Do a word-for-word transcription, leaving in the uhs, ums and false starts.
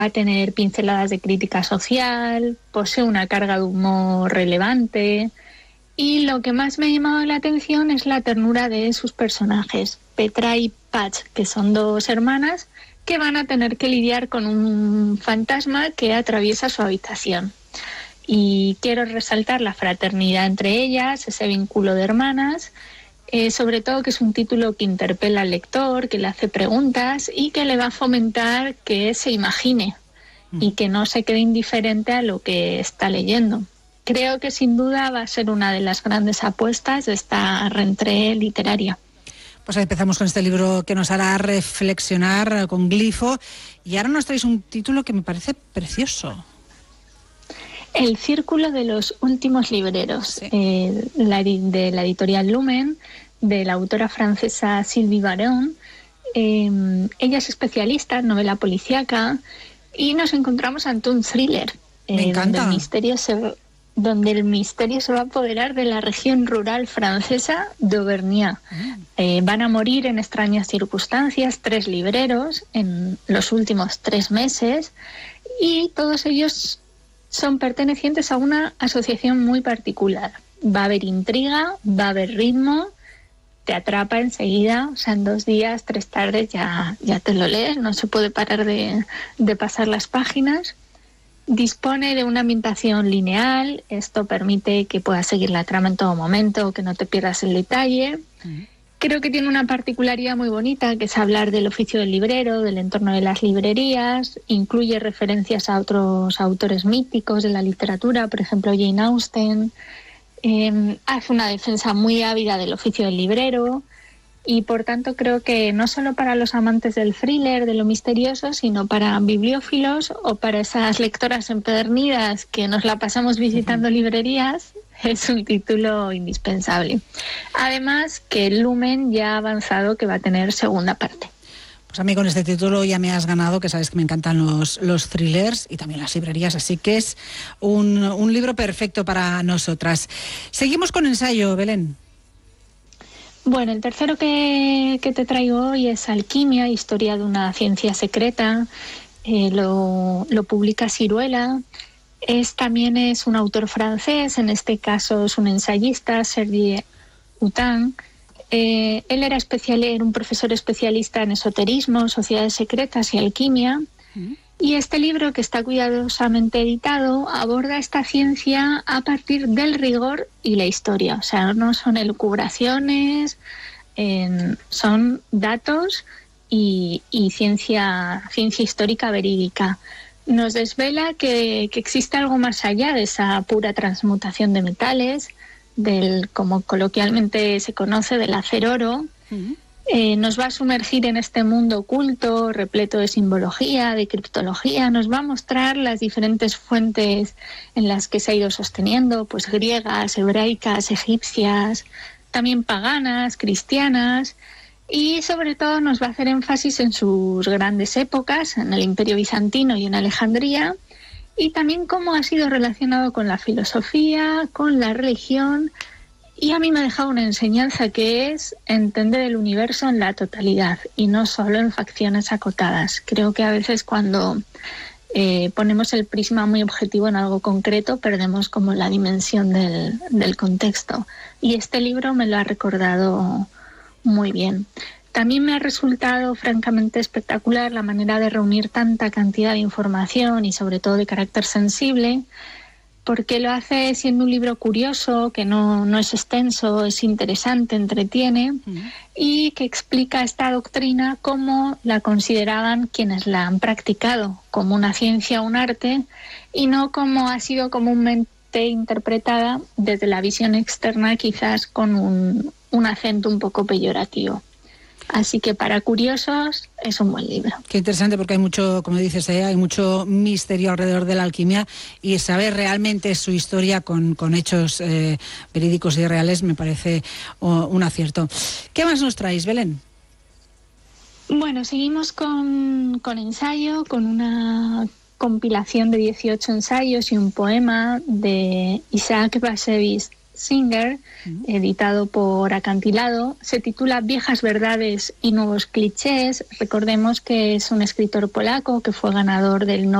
a tener pinceladas de crítica social, posee una carga de humor relevante y lo que más me ha llamado la atención es la ternura de sus personajes, Petra y Patch, que son dos hermanas que van a tener que lidiar con un fantasma que atraviesa su habitación. Y quiero resaltar la fraternidad entre ellas, ese vínculo de hermanas, eh, sobre todo que es un título que interpela al lector, que le hace preguntas y que le va a fomentar que se imagine y que no se quede indiferente a lo que está leyendo. Creo que sin duda va a ser una de las grandes apuestas de esta rentrée literaria. Pues empezamos con este libro que nos hará reflexionar con Glifo. Y ahora nos traéis un título que me parece precioso. El Círculo de los Últimos Libreros, sí. eh, la, de la editorial Lumen, de la autora francesa Sylvie Varón. Eh, ella es especialista en novela policíaca y nos encontramos ante un thriller. Eh, me encanta. Donde el misterio se... donde el misterio se va a apoderar de la región rural francesa de Auvernia. Mm. Eh, van a morir en extrañas circunstancias tres libreros en los últimos tres meses y todos ellos son pertenecientes a una asociación muy particular. Va a haber intriga, va a haber ritmo, te atrapa enseguida, o sea, en dos días, tres tardes ya, ya te lo lees, no se puede parar de, de pasar las páginas. Dispone de una ambientación lineal, esto permite que puedas seguir la trama en todo momento, que no te pierdas el detalle. Uh-huh. Creo que tiene una particularidad muy bonita, que es hablar del oficio del librero, del entorno de las librerías, incluye referencias a otros autores míticos de la literatura, por ejemplo Jane Austen, eh, hace una defensa muy ávida del oficio del librero. Y por tanto creo que no solo para los amantes del thriller, de lo misterioso, sino para bibliófilos o para esas lectoras empedernidas que nos la pasamos visitando uh-huh. librerías, es un título indispensable. Además que Lumen ya ha avanzado que va a tener segunda parte. Pues a mí con este título ya me has ganado, que sabes que me encantan los, los thrillers y también las librerías, así que es un, un libro perfecto para nosotras. Seguimos con ensayo, Belén. Bueno, el tercero que, que te traigo hoy es Alquimia, historia de una ciencia secreta. Eh, lo, lo publica Siruela. Es, también es un autor francés, en este caso es un ensayista, Sergi Houtin. Eh, él era, especial, era un profesor especialista en esoterismo, sociedades secretas y alquimia. ¿Mm? Y este libro, que está cuidadosamente editado, aborda esta ciencia a partir del rigor y la historia. O sea, no son elucubraciones, eh, son datos y, y ciencia, ciencia histórica verídica. Nos desvela que, que existe algo más allá de esa pura transmutación de metales, del, como coloquialmente se conoce, del hacer oro. Uh-huh. Eh, nos va a sumergir en este mundo oculto, repleto de simbología, de criptología. Nos va a mostrar las diferentes fuentes en las que se ha ido sosteniendo, pues griegas, hebraicas, egipcias, también paganas, cristianas, y sobre todo nos va a hacer énfasis en sus grandes épocas, en el Imperio Bizantino y en Alejandría, y también cómo ha sido relacionado con la filosofía, con la religión. Y a mí me ha dejado una enseñanza que es entender el universo en la totalidad y no solo en facciones acotadas. Creo que a veces cuando eh, ponemos el prisma muy objetivo en algo concreto perdemos como la dimensión del, del contexto. Y este libro me lo ha recordado muy bien. También me ha resultado francamente espectacular la manera de reunir tanta cantidad de información y sobre todo de carácter sensible, porque lo hace siendo un libro curioso, que no, no es extenso, es interesante, entretiene, uh-huh. y que explica esta doctrina como la consideraban quienes la han practicado, como una ciencia, un arte, y no como ha sido comúnmente interpretada desde la visión externa, quizás con un, un acento un poco peyorativo. Así que para curiosos es un buen libro. Qué interesante, porque hay mucho, como dices, ¿eh? hay mucho misterio alrededor de la alquimia, y saber realmente su historia con, con hechos eh, verídicos y reales me parece oh, un acierto. ¿Qué más nos traéis, Belén? Bueno, seguimos con, con ensayo, con una compilación de dieciocho ensayos y un poema de Isaac Bashevis Singer, editado por Acantilado. Se titula Viejas verdades y nuevos clichés. Recordemos que es un escritor polaco que fue ganador del